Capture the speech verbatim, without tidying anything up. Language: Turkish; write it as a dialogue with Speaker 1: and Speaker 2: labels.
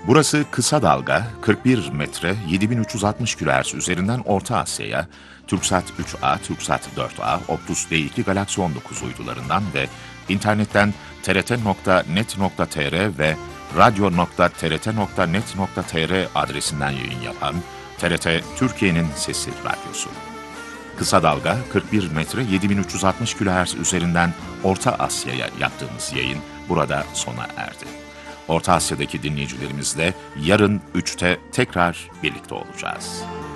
Speaker 1: Burası kısa dalga kırk bir metre yedi bin üç yüz altmış kilohertz üzerinden Orta Asya'ya, Türksat üç A, Türksat dört A, Optus D iki Galaxy on dokuz uydularından ve internetten t r t nokta net nokta t r ve radyo nokta t r t nokta net nokta t r adresinden yayın yapan T R T Türkiye'nin Sesi Radyosu. Kısa dalga kırk bir metre yedi bin üç yüz altmış kilohertz üzerinden Orta Asya'ya yaptığımız yayın burada sona erdi. Orta Asya'daki dinleyicilerimizle yarın üçte tekrar birlikte olacağız.